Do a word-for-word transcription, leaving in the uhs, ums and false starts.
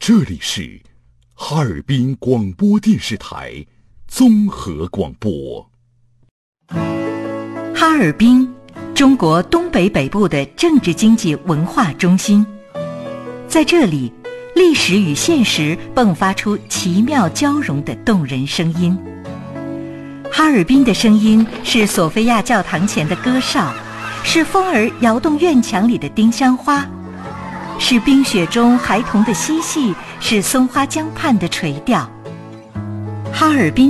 这里是哈尔滨广播电视台综合广播。 哈尔滨，中国东北北部的政治经济文化中心，在这里，历史与现实迸发出奇妙交融的动人声音。哈尔滨的声音是索菲亚教堂前的歌哨，是风儿摇动院墙里的丁香花，是冰雪中孩童的嬉戏，是松花江畔的垂钓。哈尔滨